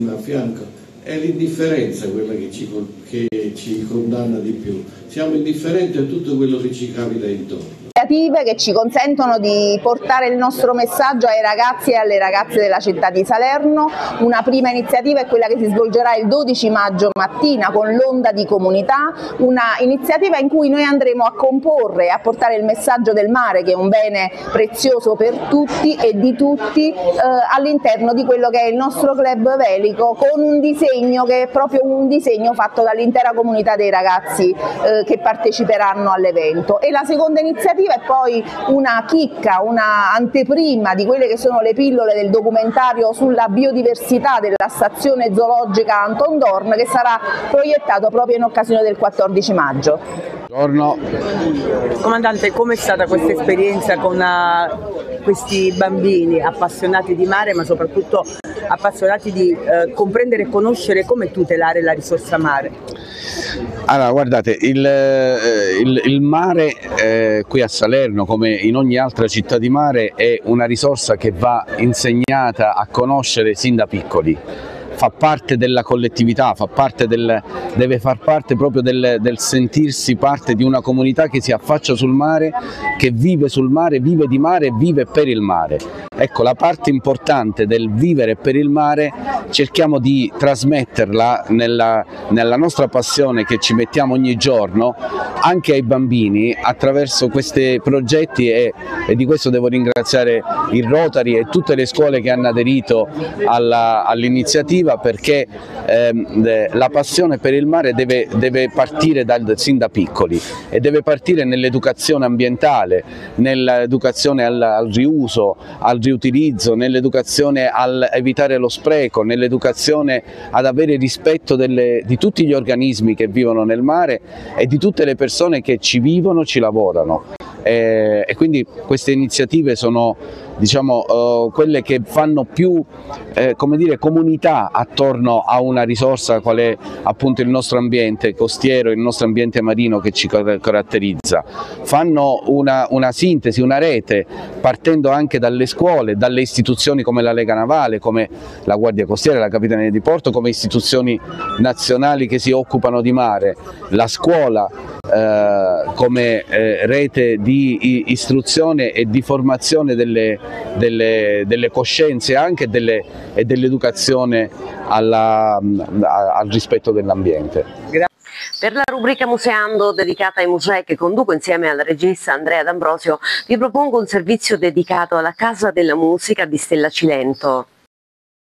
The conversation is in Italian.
a fianco, è l'indifferenza quella che ci condanna di più. Siamo indifferenti a tutto quello che ci capita intorno. Che ci consentono di portare il nostro messaggio ai ragazzi e alle ragazze della città di Salerno. Una prima iniziativa è quella che si svolgerà il 12 maggio mattina con l'Onda di Comunità, una iniziativa in cui noi andremo a comporre e a portare il messaggio del mare, che è un bene prezioso per tutti e di tutti, all'interno di quello che è il nostro club velico, con un disegno che è proprio un disegno fatto dall'intera comunità dei ragazzi che parteciperanno all'evento. E la seconda iniziativa è poi una chicca, una anteprima di quelle che sono le pillole del documentario sulla biodiversità della stazione zoologica Anton Dorn, che sarà proiettato proprio in occasione del 14 maggio. Buongiorno. Comandante, com'è stata questa esperienza con questi bambini appassionati di mare, ma soprattutto appassionati di comprendere e conoscere come tutelare la risorsa mare? Allora, guardate, il mare qui a Salerno, come in ogni altra città di mare, è una risorsa che va insegnata a conoscere sin da piccoli. Fa parte della collettività, deve far parte proprio del sentirsi parte di una comunità che si affaccia sul mare, che vive sul mare, vive di mare e vive per il mare. Ecco, la parte importante del vivere per il mare cerchiamo di trasmetterla nella nostra passione che ci mettiamo ogni giorno anche ai bambini attraverso questi progetti e di questo devo ringraziare il Rotary e tutte le scuole che hanno aderito all'iniziativa, perché la passione per il mare deve partire sin da piccoli e deve partire nell'educazione ambientale, nell'educazione al riuso, al riutilizzo, nell'educazione al evitare lo spreco, nell'educazione ad avere rispetto di tutti gli organismi che vivono nel mare e di tutte le persone che ci vivono, ci lavorano. E quindi queste iniziative sono, diciamo, quelle che fanno più come dire, comunità attorno a una risorsa qual è appunto il nostro ambiente costiero, il nostro ambiente marino che ci caratterizza. Fanno una sintesi, una rete, partendo anche dalle scuole, dalle istituzioni come la Lega Navale, come la Guardia Costiera, la Capitaneria di Porto, come istituzioni nazionali che si occupano di mare, la scuola come rete di istruzione e di formazione delle coscienze anche e dell'educazione al rispetto dell'ambiente. Per la rubrica Museando, dedicata ai musei che conduco insieme al regista Andrea D'Ambrosio, vi propongo un servizio dedicato alla Casa della Musica di Stella Cilento.